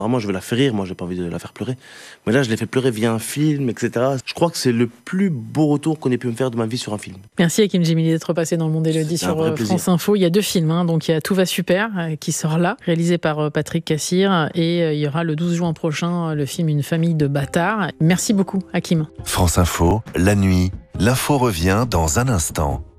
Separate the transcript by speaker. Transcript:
Speaker 1: Vraiment, je veux la faire rire, moi j'ai pas envie de la faire pleurer. Mais là, je l'ai fait pleurer via un film, etc. Je crois que c'est le plus beau retour qu'on ait pu me faire de ma vie sur un film.
Speaker 2: Merci Hakim Djemili d'être passé dans Le Monde Élodie
Speaker 1: C'était un vrai
Speaker 2: sur
Speaker 1: plaisir.
Speaker 2: France Info. Il y a 2 films, donc il y a Tout va super qui sort là, réalisé par Patrick Cassir, et il y aura le 12 juin prochain le film Une famille de bâtards. Merci beaucoup Hakim.
Speaker 3: France Info, la nuit, l'info revient dans un instant.